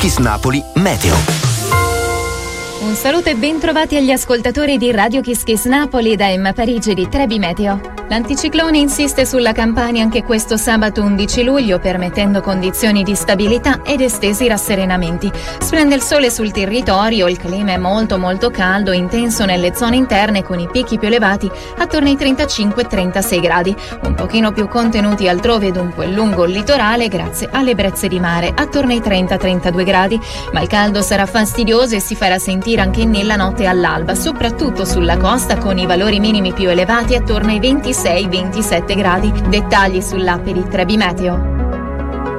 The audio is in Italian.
Kiss Napoli Meteo. Un saluto e ben trovati agli ascoltatori di Radio Kiss Kiss Napoli da Emma Parigi di Trebi Meteo. L'anticiclone insiste sulla Campania anche questo sabato 11 luglio, permettendo condizioni di stabilità ed estesi rasserenamenti. Splende il sole sul territorio, il clima è molto caldo, intenso nelle zone interne con i picchi più elevati attorno ai 35-36 gradi, un pochino più contenuti altrove, dunque lungo il litorale grazie alle brezze di mare attorno ai 30-32 gradi, ma il caldo sarà fastidioso e si farà sentire anche nella notte all'alba, soprattutto sulla costa con i valori minimi più elevati attorno ai 26-27 gradi. Dettagli sull'app di Trebi Meteo.